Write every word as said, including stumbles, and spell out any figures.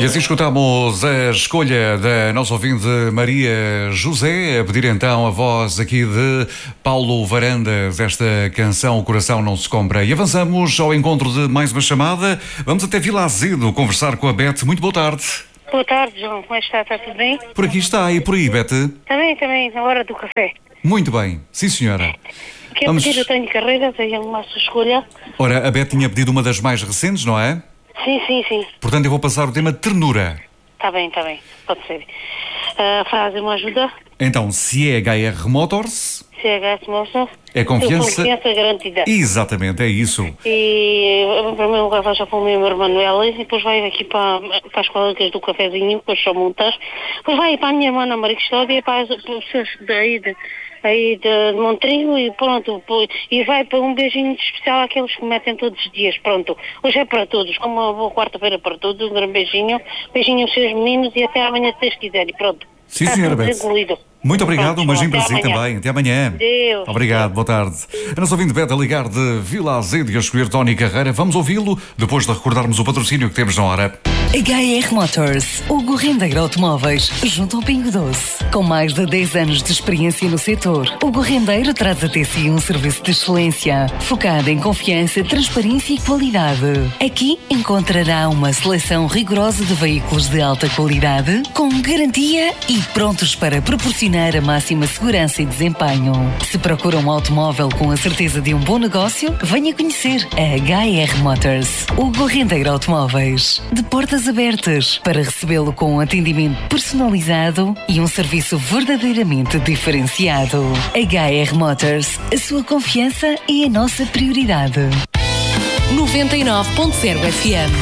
E assim escutamos a escolha da nossa ouvinte Maria José, a pedir então a voz aqui de Paulo Varandas, esta canção O Coração Não Se Compra. E avançamos ao encontro de mais uma chamada. Vamos até Vila Azedo conversar com a Bete. Muito boa tarde. Boa tarde, João. Como é que está? Está tudo bem? Por aqui está, e por aí, Bete? Também, também, na hora do café. Muito bem, sim senhora. Quer Vamos... pedir, eu tenho carreira, tenho uma sua escolha. Ora, a Bete tinha pedido uma das mais recentes, não é? Sim, sim, sim. Portanto, eu vou passar o tema ternura. Está bem, está bem, pode ser. A frase me ajuda. Então, C H R Motors... C H S Moça. É confiança... Confiança garantida. Exatamente, é isso. E, em primeiro lugar, vai já para o meu irmão Manuela e depois vai aqui para, para as colegas do cafezinho, depois são muitas. Depois vai para a minha irmã Maria Custódia e para as pessoas daí de, aí de Montrigo e pronto. E vai para um beijinho especial àqueles que metem todos os dias. Pronto, hoje é para todos. Uma boa quarta-feira para todos. Um grande beijinho. Beijinho aos seus meninos e até amanhã, se vocês quiserem. Pronto. Sim, senhora Bete. Muito obrigado, um beijinho para si também. Até amanhã. Deus. Obrigado, boa tarde. A nossa ouvinte Bete a ligar de Vila Azedo e a escolher Tony Carreira. Vamos ouvi-lo depois de recordarmos o patrocínio que temos na hora. H R Motors, Hugo Rendeiro Automóveis, junto ao Pingo Doce. Com mais de dez anos de experiência no setor, Hugo Rendeiro traz até si um serviço de excelência, focado em confiança, transparência e qualidade. Aqui encontrará uma seleção rigorosa de veículos de alta qualidade, com garantia e prontos para proporcionar a máxima segurança e desempenho. Se procura um automóvel com a certeza de um bom negócio, venha conhecer a H R Motors. Hugo Rendeiro Automóveis, de portas abertas para recebê-lo com um atendimento personalizado e um serviço verdadeiramente diferenciado. H R Motors, a sua confiança é a nossa prioridade. noventa e nove ponto zero F M